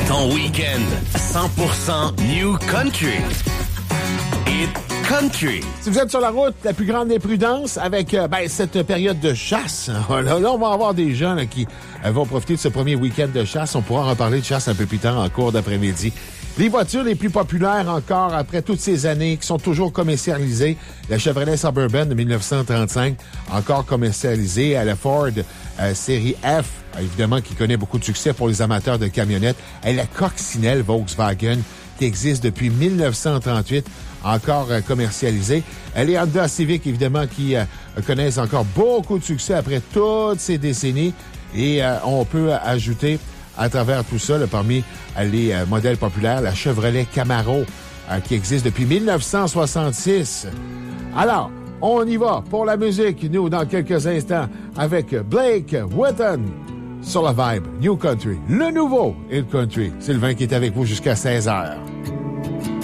Ton week-end 100% New Country. Hit Country. Si vous êtes sur la route, la plus grande des prudences avec cette période de chasse. Là, on va avoir des gens là, qui vont profiter de ce premier week-end de chasse. On pourra en reparler de chasse un peu plus tard en cours d'après-midi. Les voitures les plus populaires encore après toutes ces années qui sont toujours commercialisées. La Chevrolet Suburban de 1935, encore commercialisée. La Ford série F, évidemment, qui connaît beaucoup de succès pour les amateurs de camionnettes. Et la Coccinelle Volkswagen, qui existe depuis 1938, encore commercialisée. Les Honda Civic, évidemment, qui connaissent encore beaucoup de succès après toutes ces décennies. Et on peut ajouter à travers tout ça, parmi les modèles populaires, la Chevrolet Camaro, qui existe depuis 1966. Alors, on y va pour la musique, nous, dans quelques instants, avec Blake Wheaton sur la Vibe New Country, le nouveau Hill Country. Sylvain qui est avec vous jusqu'à 16h.